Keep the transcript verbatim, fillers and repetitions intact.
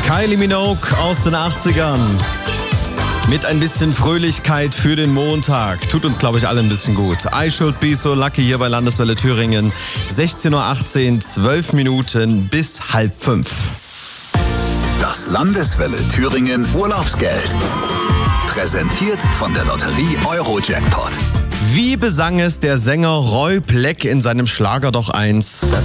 Kylie Minogue aus den achtzigern. Mit ein bisschen Fröhlichkeit für den Montag. Tut uns, glaube ich, alle ein bisschen gut. I Should Be So Lucky hier bei Landeswelle Thüringen. sechzehn Uhr achtzehn, zwölf Minuten bis halb fünf. Das Landeswelle Thüringen Urlaubsgeld. Präsentiert von der Lotterie Euro-Jackpot. Wie besang es der Sänger Roy Black in seinem Schlager doch eins?